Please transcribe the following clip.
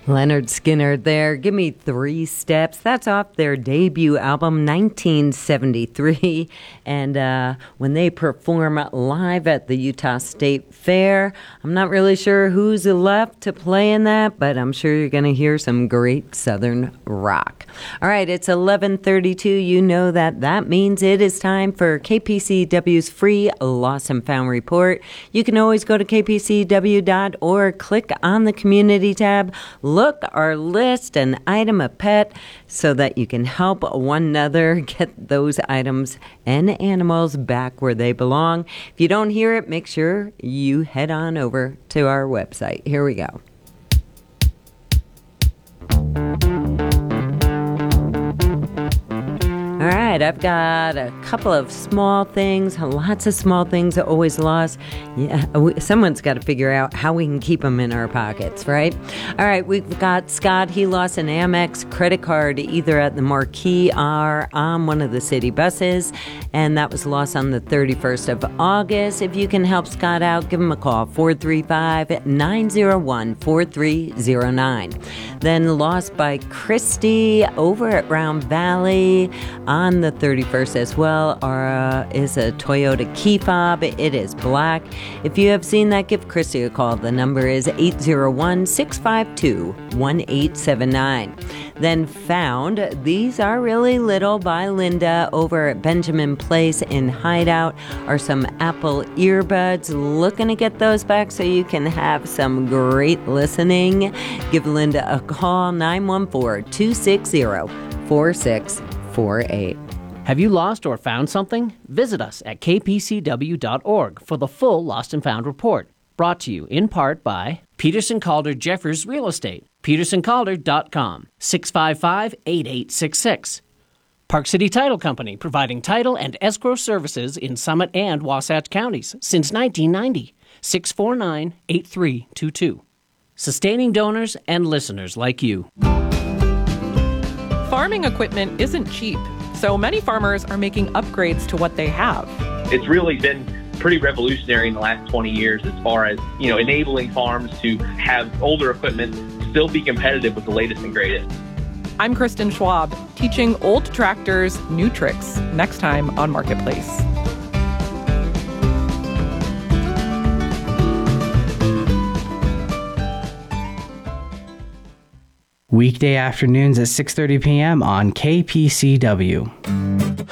Leonard Skinner there. Give Me 3 Steps. That's off their debut album, 1973. And when they perform live at the Utah State Fair, I'm not really sure who's left to play in that, but I'm sure you're going to hear some great Southern rock. All right, it's 11:32. You know that means it is time for KPCW's free Lost and Found report. You can always go to kpcw.org, click on the community tab, look our list, an item, a pet, so that you can help one another get those items and animals back where they belong. If you don't hear it, make sure you head on over to our website. Here we go. All right, I've got a couple of small things, lots of small things are always lost. Yeah, someone's got to figure out how we can keep them in our pockets, right? All right, we've got Scott. He lost an Amex credit card either at the Marquee or on one of the city buses, and that was lost on the 31st of August. If you can help Scott out, give him a call, 435-901-4309. Then lost by Christy over at Round Valley on the 31st as well is a Toyota key fob. It is black. If you have seen that, give Christy a call. The number is 801-652-1879. Then found, these are really little, by Linda over at Benjamin Place in Hideout, are some Apple earbuds. Looking to get those back so you can have some great listening. Give Linda a call, 914-260-4648. Have you lost or found something? Visit us at kpcw.org for the full Lost and Found report. Brought to you in part by Peterson Calder Jeffers Real Estate, petersoncalder.com, 655-8866. Park City Title Company, providing title and escrow services in Summit and Wasatch counties since 1990, 649-8322. Sustaining donors and listeners like you. Farming equipment isn't cheap, so many farmers are making upgrades to what they have. It's really been pretty revolutionary in the last 20 years as far as, enabling farms to have older equipment still be competitive with the latest and greatest. I'm Kristen Schwab, teaching old tractors new tricks next time on Marketplace. Weekday afternoons at 6:30 p.m. on KPCW.